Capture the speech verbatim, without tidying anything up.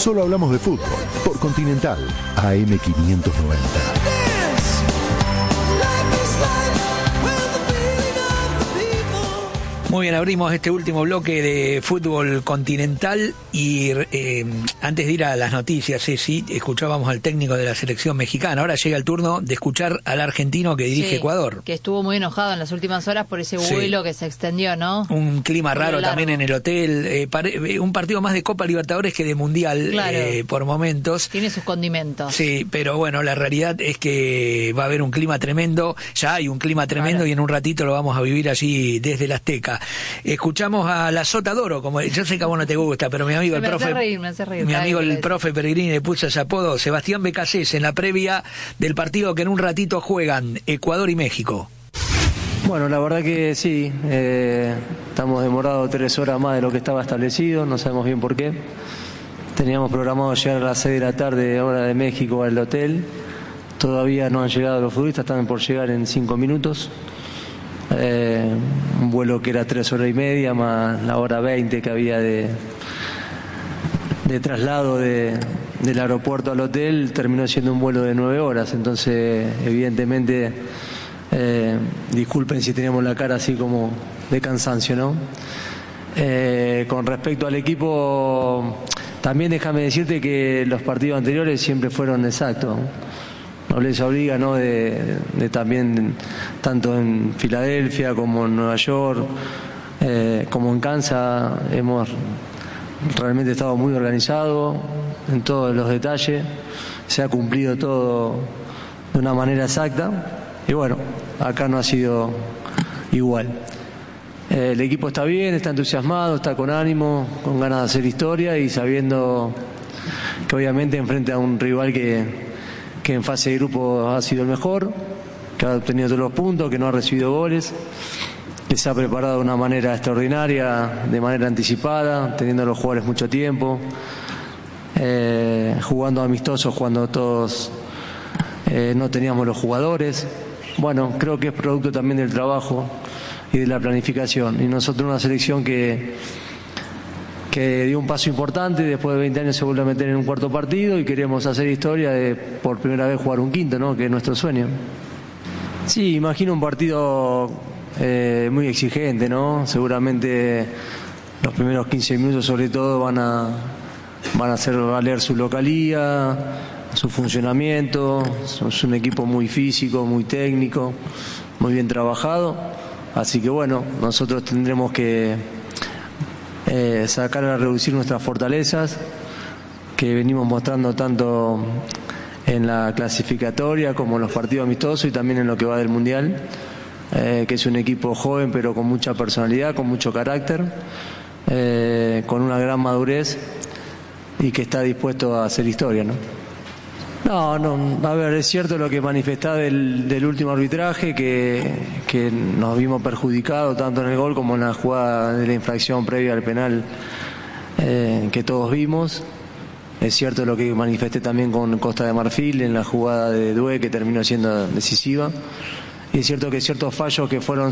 Solo hablamos de fútbol por Continental A M quinientos noventa. Muy bien, abrimos este último bloque de fútbol continental y eh, antes de ir a las noticias, Ceci, escuchábamos al técnico de la selección mexicana. Ahora llega el turno de escuchar al argentino que dirige sí, Ecuador. Que estuvo muy enojado en las últimas horas por ese vuelo sí. que se extendió, ¿no? Un clima raro también en el hotel. Eh, pare, un partido más de Copa Libertadores que de Mundial, claro. eh, por momentos. Tiene sus condimentos. Sí, pero bueno, la realidad es que va a haber un clima tremendo. Ya hay un clima tremendo claro. y en un ratito lo vamos a vivir allí desde la Azteca. Escuchamos a la Sota Doro, como yo sé que a vos no te gusta, pero mi amigo me el profe, hace reír, me hace reír, mi amigo el profe Peregrini le puso ese apodo, Sebastián Becasés, en la previa del partido que en un ratito juegan Ecuador y México. Bueno, la verdad que sí, eh, estamos demorados tres horas más de lo que estaba establecido, no sabemos bien por qué. Teníamos programado llegar a las seis de la tarde, hora de México, al hotel. Todavía no han llegado los futbolistas, están por llegar en cinco minutos. Eh, un vuelo que era tres horas y media más la hora veinte que había de, de traslado de, del aeropuerto al hotel, terminó siendo un vuelo de nueve horas. Entonces, evidentemente, eh, disculpen si teníamos la cara así como de cansancio, ¿no? Eh, con respecto al equipo, también déjame decirte que los partidos anteriores siempre fueron exactos. No les obliga, ¿no? De, de también, tanto en Filadelfia como en Nueva York, eh, como en Kansas, hemos realmente estado muy organizados en todos los detalles. Se ha cumplido todo de una manera exacta. Y bueno, acá no ha sido igual. Eh, el equipo está bien, está entusiasmado, está con ánimo, con ganas de hacer historia y sabiendo que obviamente enfrenta a un rival que que en fase de grupo ha sido el mejor, que ha obtenido todos los puntos, que no ha recibido goles, que se ha preparado de una manera extraordinaria, de manera anticipada, teniendo a los jugadores mucho tiempo, eh, jugando amistosos cuando todos eh, no teníamos los jugadores. Bueno, creo que es producto también del trabajo y de la planificación. Y nosotros una selección que... que dio un paso importante, después de veinte años se vuelve a meter en un cuarto partido y queremos hacer historia de por primera vez jugar un quinto, ¿no? Que es nuestro sueño. Sí, imagino un partido eh, muy exigente, ¿no? Seguramente los primeros quince minutos sobre todo van a, van a hacer valer su localía, su funcionamiento. Es un equipo muy físico, muy técnico, muy bien trabajado. Así que bueno, nosotros tendremos que Eh, sacar a reducir nuestras fortalezas que venimos mostrando tanto en la clasificatoria como en los partidos amistosos y también en lo que va del Mundial, eh, que es un equipo joven pero con mucha personalidad, con mucho carácter, eh, con una gran madurez y que está dispuesto a hacer historia, ¿no? No, no, a ver, es cierto lo que manifestá del, del último arbitraje, que, que nos vimos perjudicados tanto en el gol como en la jugada de la infracción previa al penal eh, que todos vimos. Es cierto lo que manifesté también con Costa de Marfil en la jugada de Due que terminó siendo decisiva. Y es cierto que ciertos fallos que fueron